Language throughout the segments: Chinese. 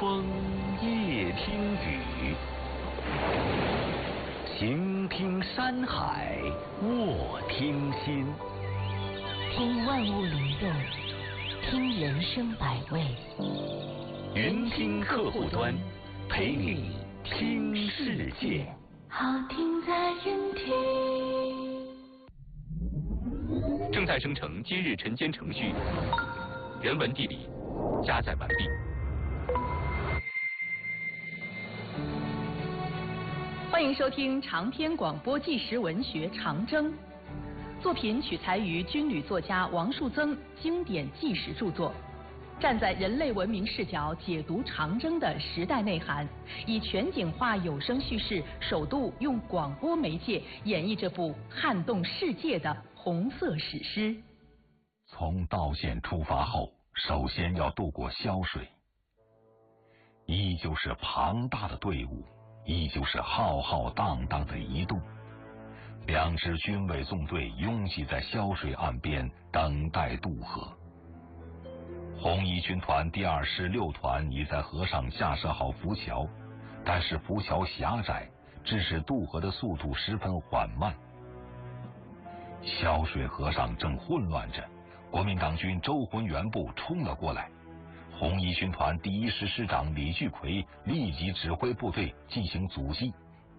风夜听雨，行听山海卧听心， 听万物灵动，听人生百味。 云听客户端，陪你听世界。 好听在云听。 正在生成今日晨间程序，人文地理加载完毕。 欢迎收听长篇广播纪实文学《长征》，作品取材于军旅作家王树增经典纪实著作，站在人类文明视角解读长征的时代内涵，以全景化有声叙事，首度用广播媒介演绎这部撼动世界的红色史诗。 从道县出发后，首先要渡过潇水，依旧是庞大的队伍，依旧是浩浩荡荡的移动。2支军委纵队拥挤在潇水岸边，等待渡河。红一军团第2师6团已在河上架设好浮桥，但是浮桥狭窄，致使渡河的速度十分缓慢。潇水河上正混乱着，国民党军周浑元部冲了过来。红一军团第1师师长李聚奎立即指挥部队进行阻击。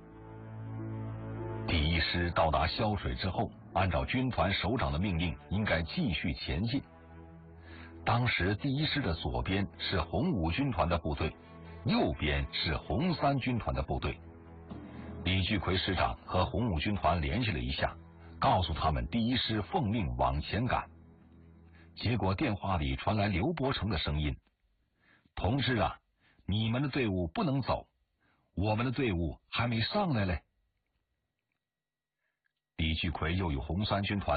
第1师到达潇水之后，按照军团首长的命令，应该继续前进。当时第1师的左边是红5军团的部队，右边是红3军团的部队。李聚奎师长和红5军团联系了一下，告诉他们第1师奉命往前赶。结果电话里传来刘伯承的声音：同志啊，你们的队伍不能走，我们的队伍还没上来嘞。李聚奎又与红3军团